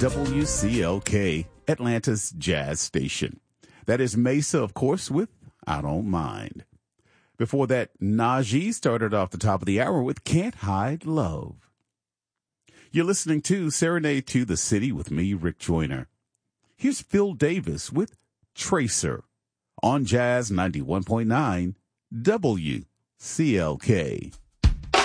WCLK, Atlanta's jazz station. That is Mesa, of course, with I Don't Mind. Before that, Najee started off the top of the hour with Can't Hide Love. You're listening to Serenade to the City with me, Rick Joyner. Here's Phil Davis with Tracer on Jazz 91.9 WCLK.